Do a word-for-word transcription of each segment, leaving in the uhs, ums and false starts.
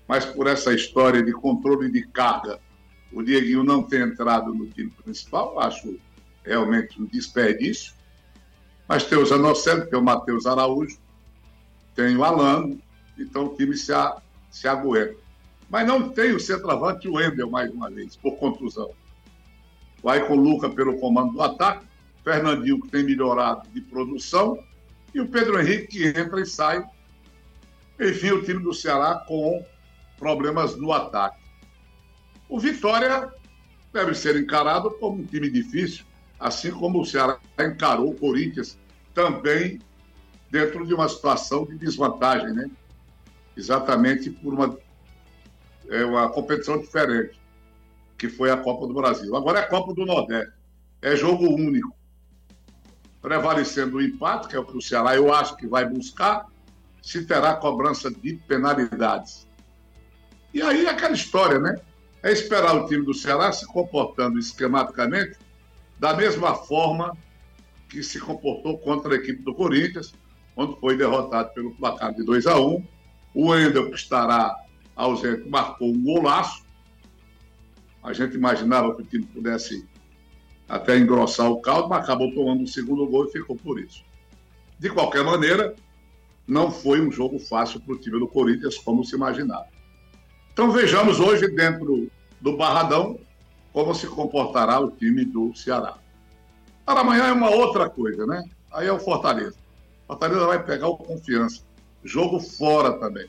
mas por essa história de controle de carga, o Dieguinho não ter entrado no time principal, acho realmente um desperdício. Mas tem o Zanocelo, tem o Matheus Araújo, tem o Alano, então o time se, a, se aguenta. Mas não tem o centroavante, o Wendel, mais uma vez, por contusão. Vai com o Luca pelo comando do ataque, Fernandinho, que tem melhorado de produção, e o Pedro Henrique, que entra e sai. Enfim, o time do Ceará com problemas no ataque. O Vitória deve ser encarado como um time difícil, assim como o Ceará encarou o Corinthians também dentro de uma situação de desvantagem, né? Exatamente por uma, é, uma competição diferente, que foi a Copa do Brasil. Agora é a Copa do Nordeste. É jogo único. Prevalecendo o empate, que é o que o Ceará, eu acho que vai buscar, se terá cobrança de penalidades. E aí é aquela história, né? É esperar o time do Ceará se comportando esquematicamente da mesma forma que se comportou contra a equipe do Corinthians, quando foi derrotado pelo placar de dois a um. O Wendel, que estará ausente, marcou um golaço. A gente imaginava que o time pudesse até engrossar o caldo, mas acabou tomando o segundo gol e ficou por isso. De qualquer maneira, não foi um jogo fácil para o time do Corinthians, como se imaginava. Então vejamos hoje, dentro do Barradão, como se comportará o time do Ceará. Para amanhã é uma outra coisa, né? Aí é o Fortaleza. Fortaleza vai pegar o Confiança. Jogo fora também.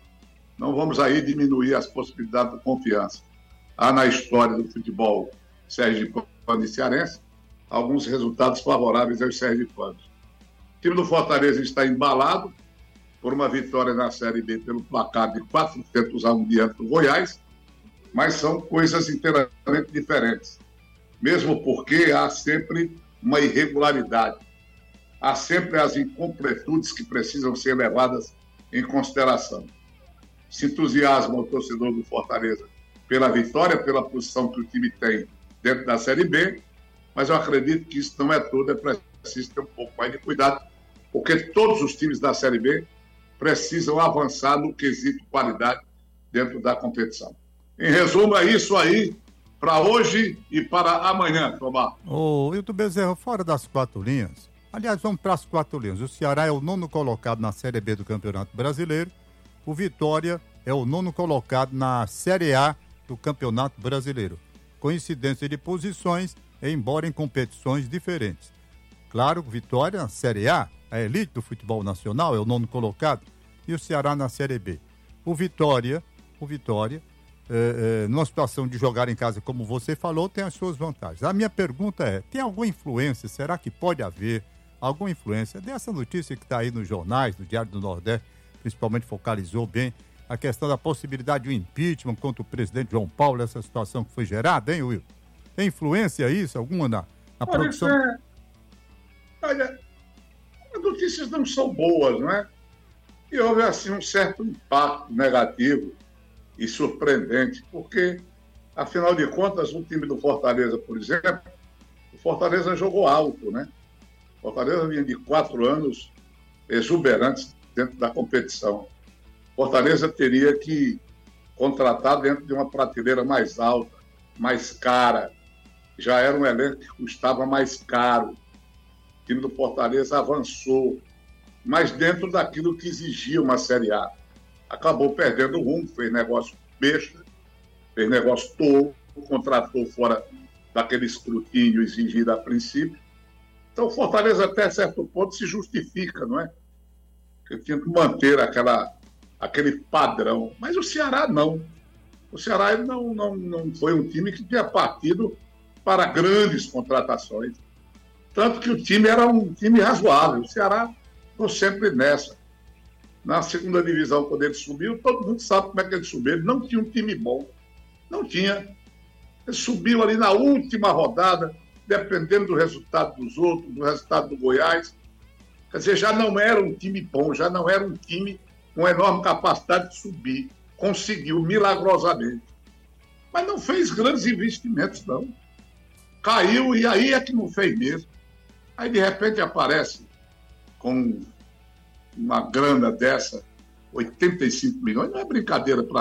Não vamos aí diminuir as possibilidades do Confiança. Há na história do futebol sergipano e cearense alguns resultados favoráveis aos sergipanos. O time do Fortaleza está embalado por uma vitória na Série B pelo placar de quatrocentos a um diante do Goiás, mas são coisas inteiramente diferentes. Mesmo porque há sempre uma irregularidade. Há sempre as incompletudes que precisam ser levadas em consideração. Se entusiasma o torcedor do Fortaleza pela vitória, pela posição que o time tem dentro da Série B, mas eu acredito que isso não é tudo, é preciso ter um pouco mais de cuidado, porque todos os times da Série B precisam avançar no quesito qualidade dentro da competição. Em resumo, é isso aí para hoje e para amanhã, Tomar. Ô, Hilton Bezerra, fora das quatro linhas, aliás, vamos para as quatro linhas. O Ceará é o nono colocado na Série B do Campeonato Brasileiro, o Vitória é o nono colocado na Série A do Campeonato Brasileiro. Coincidência de posições, embora em competições diferentes. Claro, Vitória na Série A, a elite do futebol nacional, é o nono colocado, e o Ceará na Série B. O Vitória, o Vitória, é, é, numa situação de jogar em casa, como você falou, tem as suas vantagens. A minha pergunta é, tem alguma influência, será que pode haver alguma influência dessa notícia que está aí nos jornais, no Diário do Nordeste, principalmente focalizou bem a questão da possibilidade de um impeachment contra o presidente João Paulo, essa situação que foi gerada, hein, Will? Tem influência isso, alguma na, na Olha, produção? É... Olha, as notícias não são boas, não é? E houve, assim, um certo impacto negativo e surpreendente, porque, afinal de contas, o time do Fortaleza, por exemplo, o Fortaleza jogou alto, né? O Fortaleza vinha de quatro anos exuberantes dentro da competição. Fortaleza teria que contratar dentro de uma prateleira mais alta, mais cara. Já era um elenco que custava mais caro. O time do Fortaleza avançou, mas dentro daquilo que exigia uma Série A. Acabou perdendo o rumo, fez negócio besta, fez negócio tolo, contratou fora daquele escrutínio exigido a princípio. Então o Fortaleza até certo ponto se justifica, não é? Porque tinha que manter aquela... aquele padrão. Mas o Ceará não. O Ceará não, não, não foi um time que tinha partido para grandes contratações. Tanto que o time era um time razoável. O Ceará ficou sempre nessa. Na segunda divisão, quando ele subiu, todo mundo sabe como é que ele subiu. Ele não tinha um time bom. Não tinha. Ele subiu ali na última rodada, dependendo do resultado dos outros, do resultado do Goiás. Quer dizer, já não era um time bom, já não era um time com enorme capacidade de subir. Conseguiu milagrosamente. Mas não fez grandes investimentos, não. Caiu e aí é que não fez mesmo. Aí, de repente, aparece com uma grana dessa, oitenta e cinco milhões, não é brincadeira para